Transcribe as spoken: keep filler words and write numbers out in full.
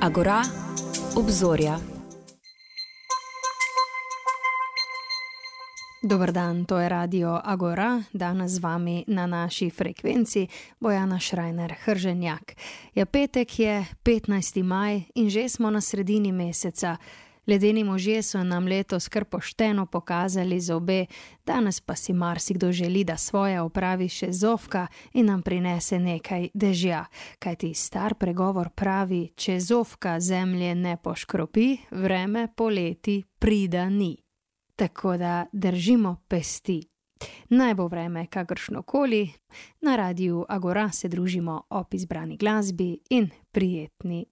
Agora, obzorja. Dober dan, to je radio Agora, danes z vami na naši frekvenci Bojana Šrajner-Hrženjak. Ja, petek je petnajsti maj in že smo na sredini meseca. Ledeni možje so nam letos kar pošteno pokazali zobe, danes pa si marsikdo želi, da svoje opravi še zofka in nam prinese nekaj dežja. Kajti star pregovor pravi, če zofka zemlje ne poškropi, vreme poleti prida ni. Tako da držimo pesti. Naj bo vreme kakršnokoli, na radiu Agora se družimo ob izbrani glasbi in prijetni